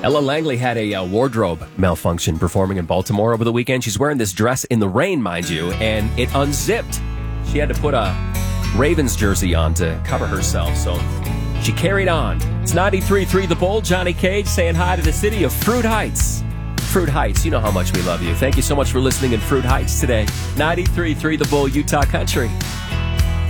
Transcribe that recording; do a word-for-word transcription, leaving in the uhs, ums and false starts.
Ella Langley had a uh, wardrobe malfunction performing in Baltimore over the weekend. She's wearing this dress in the rain, mind you, and it unzipped. She had to put a Ravens jersey on to cover herself, so she carried on. It's ninety-three point three The Bull. Johnny Cage saying hi to the city of Fruit Heights. Fruit Heights, you know how much we love you. Thank you so much for listening in Fruit Heights today. ninety-three point three The Bull, Utah Country.